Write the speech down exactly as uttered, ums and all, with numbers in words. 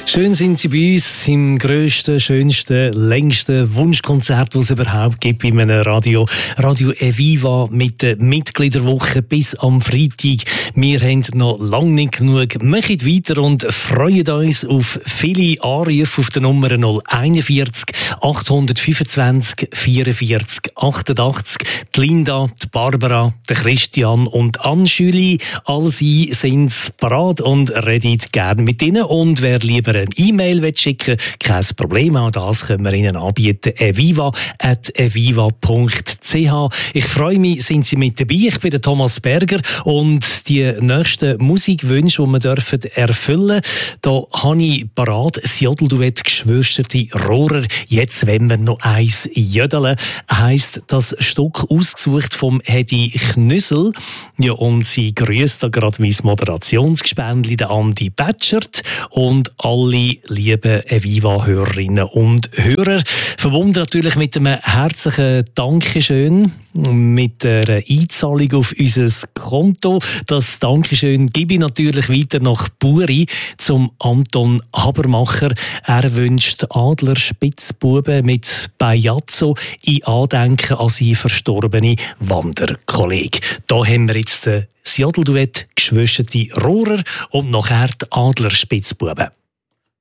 Schön sind Sie bei uns im grössten, schönsten, längsten Wunschkonzert, das es überhaupt gibt in einem Radio. Radio Eviva mit der Mitgliederwoche bis am Freitag. Wir haben noch lange nicht genug. Machen weiter und freuen uns auf viele Anrufe auf der Nummer null einundvierzig achthundertfünfundzwanzig vierundvierzig achtundachtzig. Die Linda, die Barbara, der Christian und Anne-Julie. All sie sind parat und reden gerne mit Ihnen. Und wer lieber eine E-Mail schicken will, kein Problem, auch das können wir Ihnen anbieten. eviva at eviva punkt c h. Ich freue mich, sind Sie mit dabei. Ich bin der Thomas Berger und die nächsten Musikwünsche, die wir dürfen erfüllen dürfen, da habe ich parat das Jodelduett «Geschwürsterte Rohrer». Jetzt wollen wir noch eins jödeln. Heisst das Stück ausgesucht vom Hedi Knüssel. Ja, und sie grüßt da gerade mein Moderationsgespendli, der Andi Batschert, und alle lieben Eviva-Hörerinnen und Hörer. Verbunden natürlich mit einem herzlichen Dankeschön, mit der Einzahlung auf unser Konto. Das Dankeschön gebe ich natürlich weiter nach Buri zum Anton Habermacher. Er wünscht Adler Spitzbuben mit Bajazzo in Andenken an seinen verstorbenen Wanderkollegen. Da haben wir jetzt das Jodelduett «Geschwürsterte Rohrer» und nachher die Adler Spitzbuben.